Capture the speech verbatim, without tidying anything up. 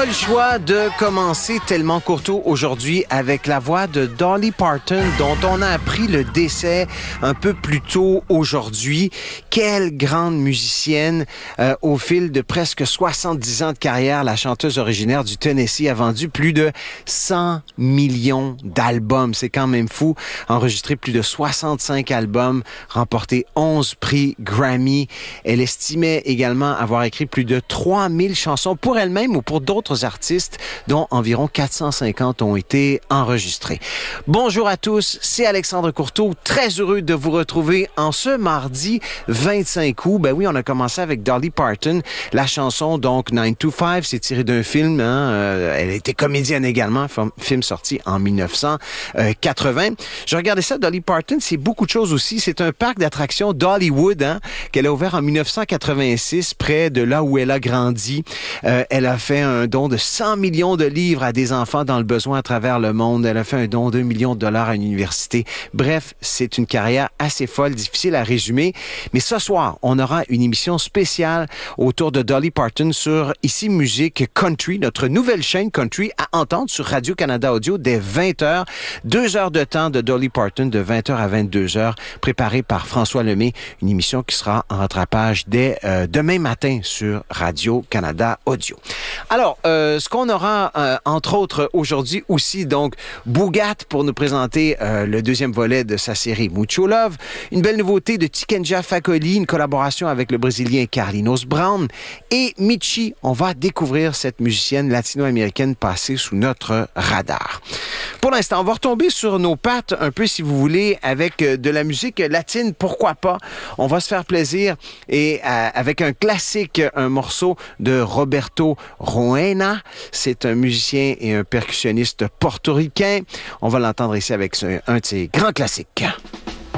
pas le choix de commencer tellement courto aujourd'hui avec la voix de Dolly Parton, dont on a appris le décès un peu plus tôt aujourd'hui. Quelle grande musicienne! Euh, au fil de presque soixante-dix ans de carrière, la chanteuse originaire du Tennessee a vendu plus de cent millions d'albums. C'est quand même fou. Enregistré plus de soixante-cinq albums, remporté onze prix Grammy. Elle estimait également avoir écrit plus de trois mille chansons pour elle-même ou pour d'autres artistes, dont environ quatre cent cinquante ont été enregistrés. Bonjour à tous, c'est Alexandre Courteau, très heureux de vous retrouver en ce mardi vingt-cinq août. Ben oui, on a commencé avec Dolly Parton, la chanson donc nine to five, c'est tiré d'un film, hein, euh, elle était comédienne également, film sorti en dix-neuf cent quatre-vingts. Je regardais ça, Dolly Parton, c'est beaucoup de choses aussi, c'est un parc d'attractions Dollywood, hein, qu'elle a ouvert en dix-neuf cent quatre-vingt-six, près de là où elle a grandi. Euh, elle a fait un don de cent millions de livres à des enfants dans le besoin à travers le monde. Elle a fait un don de deux millions de dollars à une université. Bref, c'est une carrière assez folle, difficile à résumer. Mais ce soir, on aura une émission spéciale autour de Dolly Parton sur Ici Musique Country, notre nouvelle chaîne country à entendre sur Radio-Canada Audio dès vingt heures. Deux heures de temps de Dolly Parton de vingt heures à vingt-deux heures, préparée par François Lemay. Une émission qui sera en rattrapage dès euh, demain matin sur Radio-Canada Audio. Alors, euh, ce qu'on aura, euh, entre autres, aujourd'hui aussi, donc, Bougat pour nous présenter euh, le deuxième volet de sa série Mucho Love. Une belle nouveauté de Tikenja Fakoli, une collaboration avec le Brésilien Carlinhos Brown. Et Michi, on va découvrir cette musicienne latino-américaine passée sous notre radar. Pour l'instant, on va retomber sur nos pattes un peu, si vous voulez, avec de la musique latine, pourquoi pas. On va se faire plaisir et euh, avec un classique, un morceau de Roberto Roena. C'est un musicien et un percussionniste portoricain. On va l'entendre ici avec un de ses grands classiques.